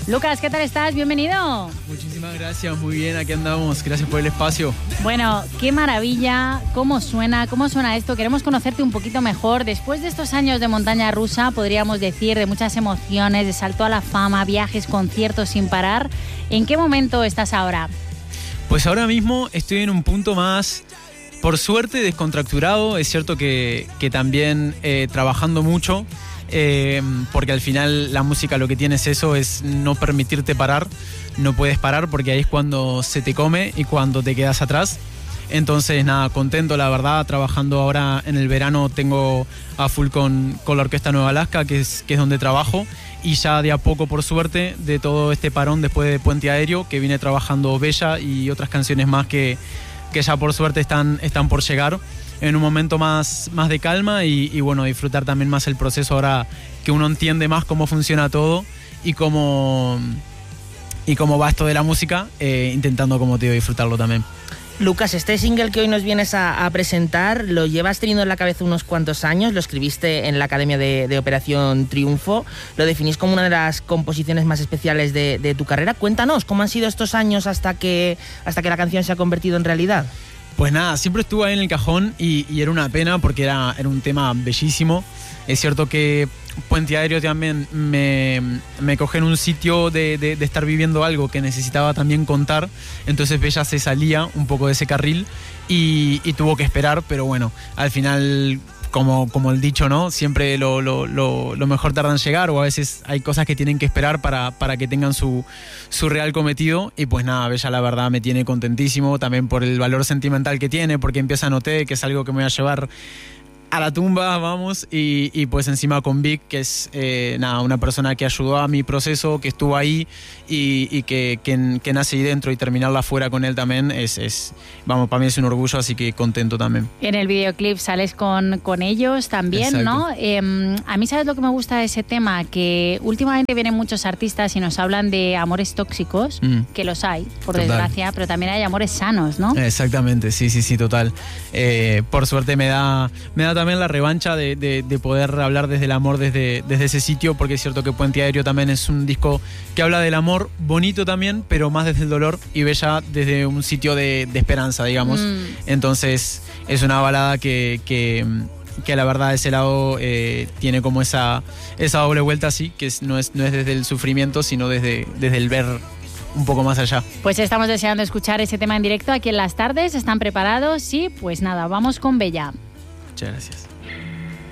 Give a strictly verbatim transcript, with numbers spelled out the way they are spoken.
Lucas, ¿qué tal estás? Bienvenido. Muchísimas gracias, muy bien, aquí andamos. Gracias por el espacio. Bueno, qué maravilla, cómo suena, cómo suena esto. Queremos conocerte un poquito mejor. Después de estos años de montaña rusa, podríamos decir, de muchas emociones, de salto a la fama, viajes, conciertos sin parar, ¿en qué momento estás ahora? Pues ahora mismo estoy en un punto más, por suerte, descontracturado. Es cierto que, que también eh, trabajando mucho, eh, porque al final la música lo que tiene es eso, es no permitirte parar. No puedes parar porque ahí es cuando se te come y cuando te quedas atrás. Entonces, nada, contento, la verdad. Trabajando ahora en el verano, tengo a full con, con la Orquesta Nueva Alaska, que es, que es donde trabajo. Y ya de a poco, por suerte, de todo este parón después de Puente Aéreo, que vine trabajando Bella y otras canciones más que, que ya por suerte están, están por llegar, en un momento más, más de calma y, y bueno, disfrutar también más el proceso ahora que uno entiende más cómo funciona todo y cómo, y cómo va esto de la música, eh, intentando, como te digo, disfrutarlo también. Lucas, este single que hoy nos vienes a, a presentar lo llevas teniendo en la cabeza unos cuantos años, lo escribiste en la Academia de, de Operación Triunfo, lo definís como una de las composiciones más especiales de, de tu carrera. Cuéntanos, ¿cómo han sido estos años hasta que, hasta que la canción se ha convertido en realidad? Pues nada, siempre estuve ahí en el cajón y, y era una pena porque era, era un tema bellísimo. Es cierto que Puente Aéreo también me, me coge en un sitio de, de, de estar viviendo algo que necesitaba también contar, entonces Bella se salía un poco de ese carril y, y tuvo que esperar, pero bueno, al final, como, como el dicho, ¿no? Siempre lo, lo, lo, lo mejor tarda en llegar, o a veces hay cosas que tienen que esperar para, para que tengan su, su real cometido, y pues nada, Bella la verdad me tiene contentísimo, también por el valor sentimental que tiene, porque empieza a notar que es algo que me voy a llevar a la tumba, vamos, y, y pues encima con Vic, que es eh, nada, una persona que ayudó a mi proceso, que estuvo ahí y, y que, que, que nace ahí dentro, y terminarla fuera con él también es, es, vamos, para mí es un orgullo, así que contento también. En el videoclip sales con, con ellos también, exacto, ¿no? Eh, a mí, ¿sabes lo que me gusta de ese tema? Que últimamente vienen muchos artistas y nos hablan de amores tóxicos, mm. que los hay, por total, desgracia, pero también hay amores sanos, ¿no? Exactamente, sí, sí, sí, total. Eh, por suerte me da, me da también la revancha de, de, de poder hablar desde el amor desde, desde ese sitio, porque es cierto que Puente Aéreo también es un disco que habla del amor, bonito también, pero más desde el dolor, y Bella desde un sitio de, de esperanza, digamos. Mm. Entonces es una balada que, que, que la verdad ese lado eh, tiene como esa, esa doble vuelta así, que es, no, es, no es desde el sufrimiento, sino desde, desde el ver un poco más allá. Pues estamos deseando escuchar ese tema en directo aquí en Las Tardes. ¿Están preparados? Sí, pues nada, vamos con Bella. Muchas gracias.